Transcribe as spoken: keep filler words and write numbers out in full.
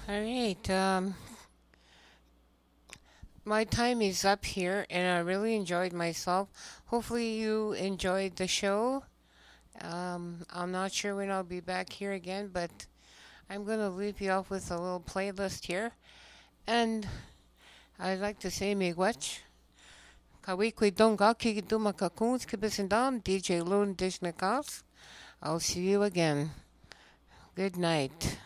All right. Um, my time is up here, and I really enjoyed myself. Hopefully, you enjoyed the show. Um, I'm not sure when I'll be back here again, but I'm going to leave you off with a little playlist here. And I'd like to say, miigwech. Kawikwi donga kikiduma kakuns kibisindan, D J Loon Dishnakas. I'll see you again. Good night.